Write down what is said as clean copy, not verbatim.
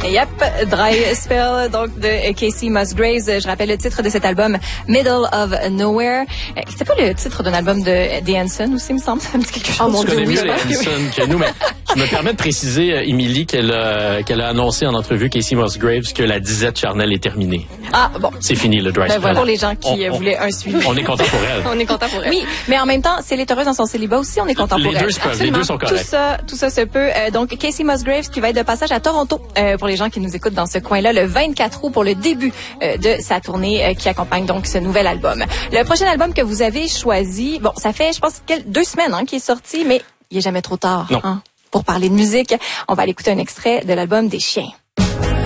Yep, Dry Spell, donc de Casey Musgraves. Je rappelle le titre de cet album, Middle of Nowhere. C'était pas le titre d'un album de The Hanson aussi, il me semble. Ça me dit quelque chose. Oh mon Dieu, connais oui, mieux les Hanson que nous, mais je me permets de préciser, Émilie, qu'elle a annoncé en entrevue, Casey Musgraves, que la disette charnelle est terminée. Ah, bon. C'est fini, le Dry Spell. Voilà. Pour les gens qui voulaient un suivi. On est content pour elle. On est content pour elle. Oui, mais en même temps, si elle est heureuse dans son célibat aussi, on est content pour elle. Les deux sont corrects. Tout ça se peut. Donc, Casey Musgraves qui va être de passage à Toronto pour les gens qui nous écoutent dans ce coin-là le 24 août pour le début de sa tournée qui accompagne donc ce nouvel album. Le prochain album que vous avez choisi, bon, ça fait, je pense, 2 semaines qu'il est sorti, mais il est jamais trop tard Non. Pour parler de musique. On va aller écouter un extrait de l'album des Chiens.